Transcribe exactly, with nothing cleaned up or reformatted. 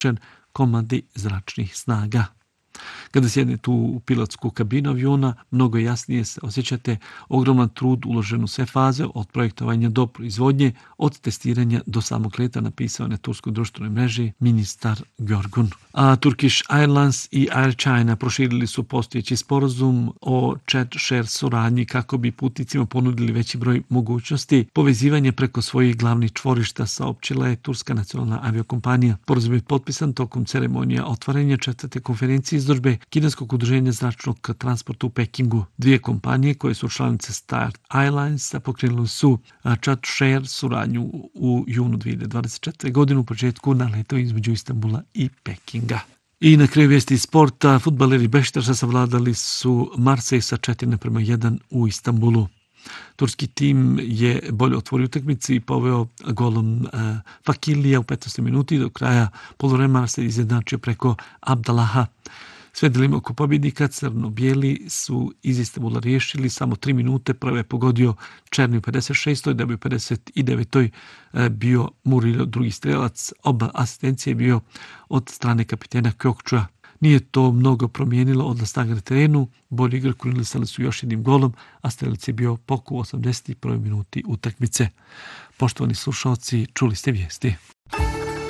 komandi zračnih snaga. Kada sjednete u pilotsku kabinu aviona, mnogo jasnije se osjećate ogroman trud uložen u sve faze, od projektovanja do proizvodnje, od testiranja do samog leta, napisao na turskoj društvenoj mreži ministar Görgun. A Turkish Airlines i Air China proširili su postojeći sporazum o chat-share suradnji kako bi putnicima ponudili veći broj mogućnosti. Povezivanje preko svojih glavnih čvorišta saopćila je turska nacionalna aviokompanija. Sporazum je potpisan tokom ceremonija otvaranja četvrte konferencije izložbe kineskog udruženja zračnog transporta u Pekingu. Dvije kompanije koje su članice Star Airlines pokrenuli su chat-share suradnju u junu dvije hiljade dvadeset četvrte. godine u početku na letu između Istanbula i Pekinga. I na kraju vijesti sporta, fudbaleri Bešiktaša savladali su Marsej sa četiri naprema jedan u Istanbulu. Turski tim je bolje otvorio utakmicu i poveo golom e, Fakilija u petnaestoj minuti. Do kraja poluvremena se izjednačio preko Abdallaha. Sve delimo oko pobjednika, crno-bijeli su iz Istanbula riješili samo tri minute. Prvo je pogodio Černi u pedeset šestoj da bi u pedeset devetoj bio Murillo drugi strelac. Oba asistencije je bio od strane kapitena Kökçüa. Nije to mnogo promijenilo odnos snaga na terenu. Bolji igru krunisali su još jednim golom, a strelac je bio Poku u osamdeset prvoj minuti utakmice. Poštovani slušalci, čuli ste vijesti.